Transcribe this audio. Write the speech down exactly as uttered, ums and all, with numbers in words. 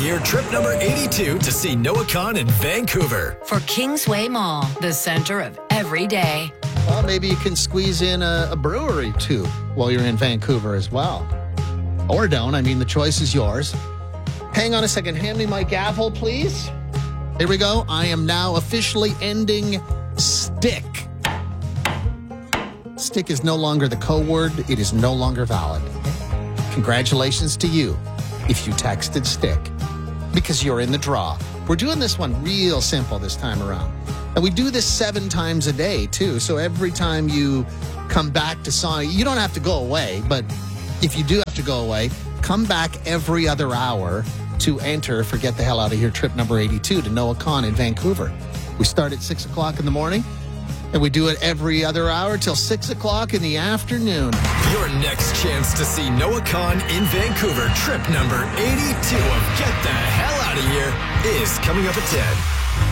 year, trip number eighty-two to see Noah Kahan in Vancouver. For Kingsway Mall, the center of every day. Well, maybe you can squeeze in a, a brewery, too, while you're in Vancouver as well. Or don't. I mean, the choice is yours. Hang on a second. Hand me my gavel, please. Here we go. I am now officially ending stick. Stick is no longer the code word. It is no longer valid. Congratulations to you if you texted stick, because you're in the draw. We're doing this one real simple this time around. And we do this seven times a day, too. So every time you come back to Sonic, you don't have to go away, but if you do have to go away, come back every other hour to enter for Get the Hell Out of Here trip number eighty-two to Noah Kahan in Vancouver. We start at six o'clock in the morning, and we do it every other hour till six o'clock in the afternoon. Your next chance to see Noah Kahan in Vancouver, trip number eighty-two of Get the Hell Out of Here, is coming up at ten.